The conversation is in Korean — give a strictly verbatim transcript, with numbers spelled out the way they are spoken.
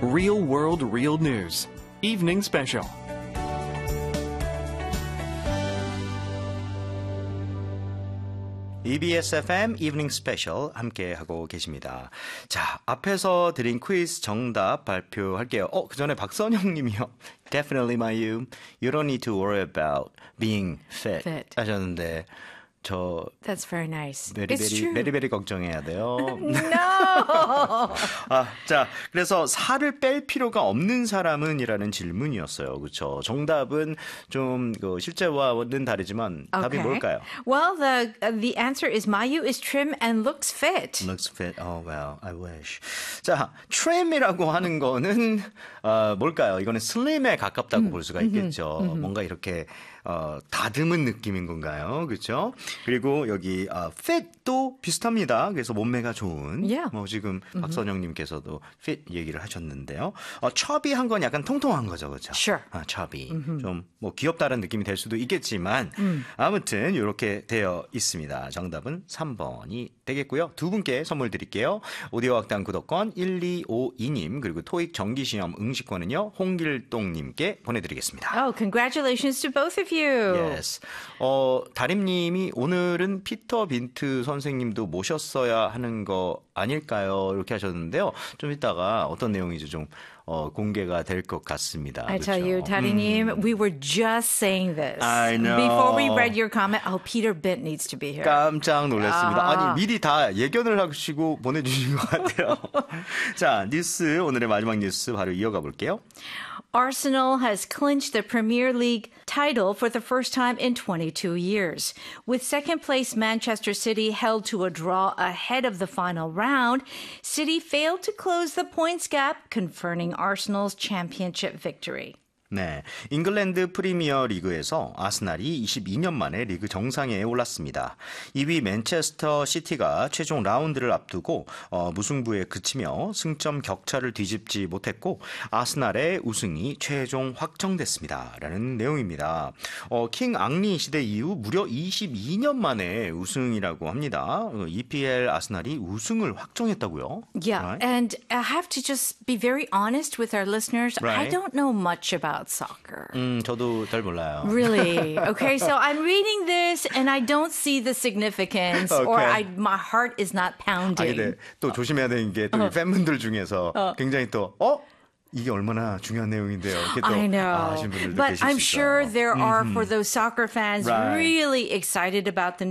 Real World Real News Evening Special. 이비에스 에프엠 이브닝 스페셜 함께 하고 계십니다. 자, 앞에서 드린 퀴즈 정답 발표할게요. 어, 그 전에 박선영 님이요. Definitely my you. You don't need to worry about being fit. fit. 하셨는데 저 That's very nice. 베리베리 It's true. 베리베리 걱정해야 돼요. No. 아, 자, 그래서 살을 뺄 필요가 없는 사람은이라는 질문이었어요. 그렇죠? 정답은 좀 그 실제와는 다르지만 답이 Okay. 뭘까요? Well, the uh, the answer is Mayu is trim and looks fit. Looks fit. Oh well, I wish. 자, trim이라고 하는 거는 어, 뭘까요? 이거는 slim에 가깝다고 볼 수가 있겠죠. 뭔가 이렇게 어, 다듬은 느낌인 건가요? 그렇죠? 그리고 여기 어, fit도 비슷합니다. 그래서 몸매가 좋은. Yeah. 뭐 지금 박선영님께서도 fit 얘기를 하셨는데요. 어, chubby한 건 약간 통통한 거죠, 그렇죠? Sure. 아, chubby. 좀 뭐 귀엽다는 느낌이 될 수도 있겠지만 아무튼 이렇게 되어 있습니다. 정답은 삼 번이 되겠고요. 두 분께 선물 드릴게요. 오디오 학당 구독권 일이오이 님 그리고 토익 정기시험 응시권은요. 홍길동님께 보내드리겠습니다. Oh, congratulations to both of you. Yes. 어, 다림님이 오늘은 피터 빈트 선생님도 모셨어야 하는 거 아닐까요? 이렇게 하셨는데요. 좀 이따가 어떤 내용인지 좀 어, 공개가 될 것 같습니다. I tell 그렇죠? you, Tari님, we were just saying this. I know. Before we read your comment, oh, Peter Bint needs to be here. 깜짝 놀랐습니다. 아. 아니 미리 다 예견을 하시고 보내주신 것 같아요. 자, 뉴스 오늘의 마지막 뉴스 바로 이어가 볼게요. Arsenal has clinched the Premier League title for the first time in twenty-two years. With second-place Manchester City held to a draw ahead of the final round, City failed to close the points gap, confirming Arsenal's championship victory. 네, 잉글랜드 프리미어 리그에서 아스날이 이십이 년 만에 리그 정상에 올랐습니다. 이 위 맨체스터 시티가 최종 라운드를 앞두고 어, 무승부에 그치며 승점 격차를 뒤집지 못했고 아스날의 우승이 최종 확정됐습니다. 라는 내용입니다. 어, 킹 앙리 시대 이후 무려 이십이 년 만에 우승이라고 합니다. 어, 이피엘 아스날이 우승을 확정했다고요? Yeah, Right? and I have to just be very honest with our listeners. I Right. don't know much about soccer. 음, 저도 잘 몰라요. Really? Okay, so I'm reading this and I don't see the significance or Okay. I, my heart is not 아, pounding. 근데 또 조심해야 되는 게 또 팬분들 중에서 굉장히 또 어? 이게 얼마나 중요한 내용인데요. 이렇게 또 I know. 아, 하신 분들도 But 계실 I'm 수 sure 있어요. there are, for those soccer fans, Right. really excited about the